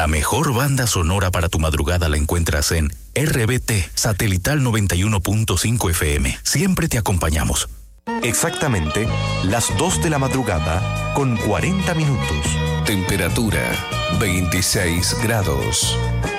La mejor banda sonora para tu madrugada la encuentras en RBT Satelital 91.5 FM. Siempre te acompañamos. Exactamente las 2 de la madrugada con 40 minutos. Temperatura 26 grados.